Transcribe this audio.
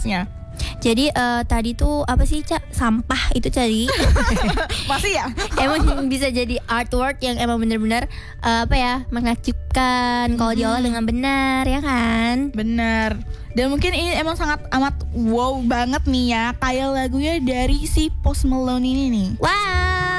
liriknya. Jadi tadi tuh apa sih Cak? Sampah itu tadi. Masih ya? Emang bisa jadi artwork yang emang benar-benar mengacupkan kalau diolah dengan benar ya kan? Bener. Dan mungkin ini emang sangat amat wow banget nih ya, kayak lagunya dari si Post Malone ini nih. Wow.